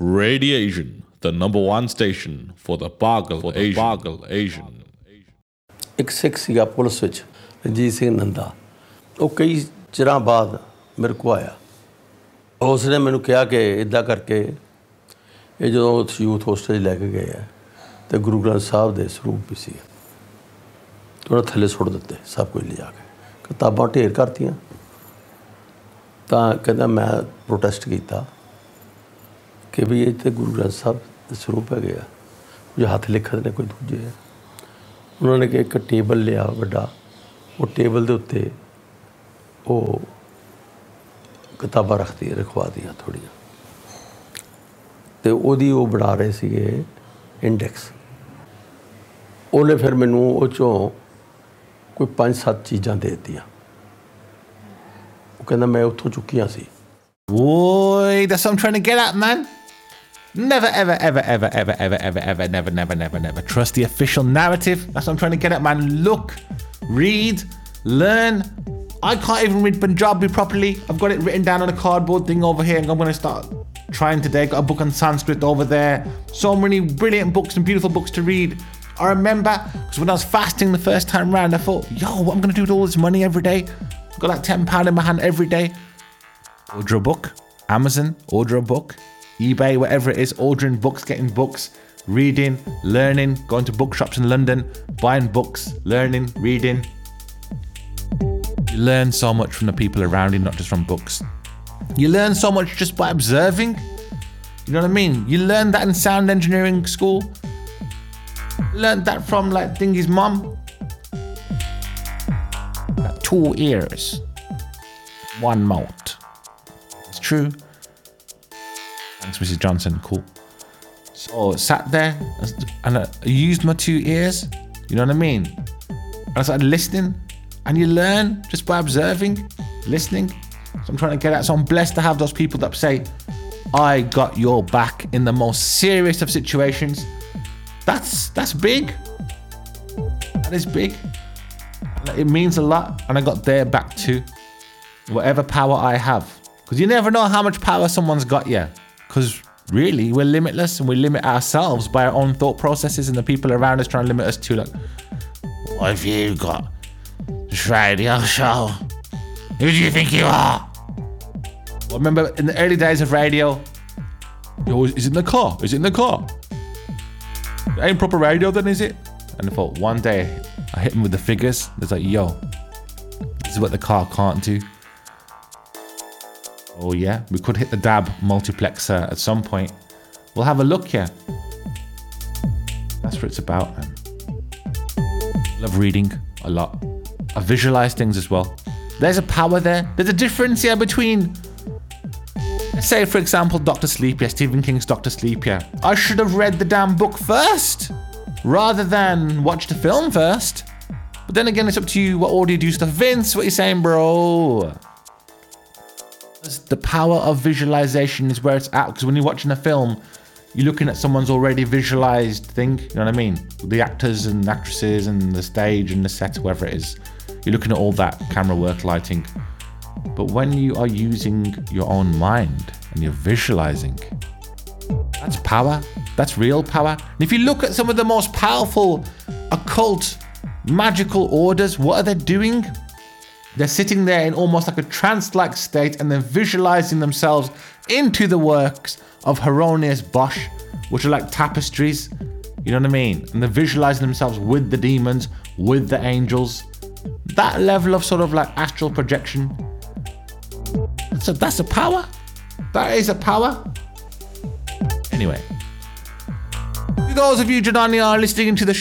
Radiation, the #1 station for the Pagal Asian. ਇੱਕ ਸਿੱਖ ਸੀਗਾ police ਵਿੱਚ ਰਣਜੀਤ ਸਿੰਘ ਨੰਦਾ। ਉਹ ਕਈ ਚਿਰਾਂ ਬਾਅਦ ਮੇਰੇ ਕੋਲ ਆਇਆ। ਉਸਨੇ ਮੈਨੂੰ ਕਿਹਾ ਕਿ ਇੱਦਾਂ ਕਰਕੇ ਇਹ ਜਦੋਂ ਯੂਥ ਹੋਸਟਲ ਲੈ ਕੇ ਗਏ ਹੈ ਅਤੇ ਗੁਰੂ ਗ੍ਰੰਥ ਸਾਹਿਬ ਦੇ ਸਰੂਪ ਵੀ ਸੀ ਉਹਨਾਂ ਥੱਲੇ ਸੁੱਟ ਦਿੱਤੇ ਸਭ ਕੁਝ ਲਿਜਾ ਕੇ, ਕਿਤਾਬਾਂ ਢੇਰ ਕਰਤੀਆਂ। ਤਾਂ ਕਹਿੰਦਾ ਮੈਂ ਪ੍ਰੋਟੈਸਟ ਕੀਤਾ ਕਿ ਵੀ ਇਹ ਤਾਂ ਗੁਰੂ ਗ੍ਰੰਥ ਸਾਹਿਬ ਦੇ ਸਰੂਪ ਹੈਗੇ ਆ, ਜੋ ਹੱਥ ਲਿਖਤ ਨੇ ਕੋਈ ਦੂਜੇ ਆ। ਉਹਨਾਂ ਨੇ ਕਿ ਇੱਕ ਟੇਬਲ ਲਿਆ ਵੱਡਾ, ਉਹ ਟੇਬਲ ਦੇ ਉੱਤੇ ਉਹ ਕਿਤਾਬਾਂ ਰਖਵਾ ਦੀਆਂ ਥੋੜ੍ਹੀਆਂ, ਅਤੇ ਉਹਦੀ ਉਹ ਬਣਾ ਰਹੇ ਸੀਗੇ ਇੰਡੈਕਸ। ਉਹਨੇ ਫਿਰ ਮੈਨੂੰ ਉਹ 'ਚੋਂ ਕੋਈ 5-7 ਚੀਜ਼ਾਂ ਦੇ ਦਿੱਤੀਆਂ। ਉਹ ਕਹਿੰਦਾ ਮੈਂ ਉੱਥੋਂ ਚੁੱਕੀਆਂ ਸੀ। Boy, that's what I'm trying to get at, man. Never, ever, ever, ever, ever, ever, ever, ever, never, never, never, never trust the official narrative. That's what I'm trying to get at, man. Look, read, learn. I can't even read Punjabi properly. I've got it written down on a cardboard thing over here, and I'm going to start trying today. Got a book on Sanskrit over there. So many brilliant books and beautiful books to read. I remember, because when I was fasting the first time round, I thought, yo, what I'm going to do with all this money every day? Got like £10 in my hand every day. Order a book, Amazon, order a book, eBay, whatever it is, ordering books, getting books, reading, learning, going to bookshops in London, buying books, learning, reading. You learn so much from the people around you, not just from books. You learn so much just by observing. You know what I mean? You learn that in sound engineering school. Learned that from like Thingy's mum. 2 ears, 1 mouth. It's true. Thanks, Mrs. Johnson. Cool. So sat there and I used my 2 ears. You know what I mean? And I started listening, and you learn just by observing, listening. So I'm trying to get at. So I'm blessed to have those people that say, "I got your back" in the most serious of situations. That's big. That is big. It means a lot, and I got their back too. Whatever power I have, because you never know how much power someone's got you. Because really, we're limitless, and we limit ourselves by our own thought processes, and the people around us trying to limit us too. Like, what have you got? This radio show. Who do you think you are? I remember in the early days of radio, is it in the car? Is it in the car? It ain't proper radio then, is it? And I thought one day I hit him with the figures. It's like, yo, this is what the car can't do. Oh yeah, we could hit the DAB multiplexer at some point. We'll have a look here. That's what it's about, man. I love reading a lot. I visualize things as well. There's a power there. There's a difference here between, let's say for example, Dr. Sleep, Stephen King's Dr. Sleep. I should have read the damn book first, rather than watch the film first. But then again, it's up to you. What order you do stuff. Vince, what you saying, bro? The power of visualization is where it's at. Because when you're watching a film, you're looking at someone's already visualized thing. You know what I mean? The actors and actresses and the stage and the set, whoever it is. You're looking at all that camera work, lighting. But when you are using your own mind and you're visualizing, that's power. That's real power. And if you look at some of the most powerful occult magical orders, what are they doing? They're sitting there in almost like a trance-like state, and they're visualizing themselves into the works of Hieronymus Bosch, which are like tapestries. You know what I mean? And they're visualizing themselves with the demons, with the angels. That level of sort of like astral projection. That's a power. That is a power. Anyway, to those of you, Janani, are listening to the